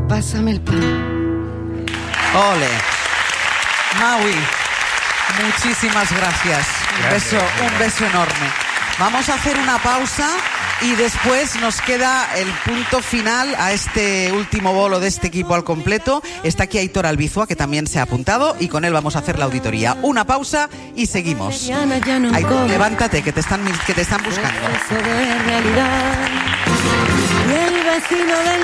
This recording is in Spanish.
pásame el pan. Ole. Maui, muchísimas gracias. Un beso enorme. Vamos a hacer una pausa y después nos queda el punto final a este último bolo de este equipo al completo. Está aquí Aitor Albizua, que también se ha apuntado, y con él vamos a hacer la auditoría. Una pausa y seguimos. Aitor, levántate, que te están buscando. Y el vecino del